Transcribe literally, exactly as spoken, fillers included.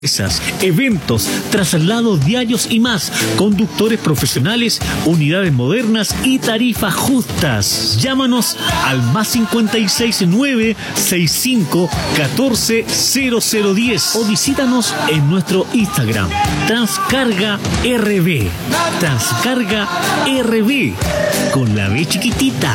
eventos, traslados diarios y más, conductores profesionales, unidades modernas y tarifas justas. Llámanos al más cincuenta y seis nueve sesenta y cinco catorce cero cero diez o visítanos en nuestro Instagram Transcarga R B. Transcarga R B con la B chiquitita.